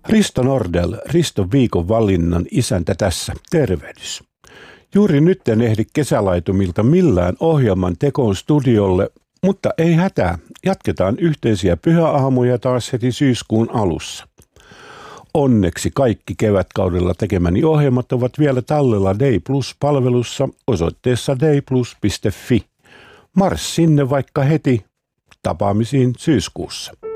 Risto Nordell, Riston viikon valinnan isäntä tässä. Tervehdys. Juuri nyt en ehdi kesälaitumilta millään ohjelman tekoon studiolle, mutta ei hätää. Jatketaan yhteisiä pyhäaamuja taas heti syyskuun alussa. Onneksi kaikki kevätkaudella tekemäni ohjelmat ovat vielä tallella Day Plus-palvelussa osoitteessa dayplus.fi. Mars sinne vaikka heti. Tapaamisiin syyskuussa.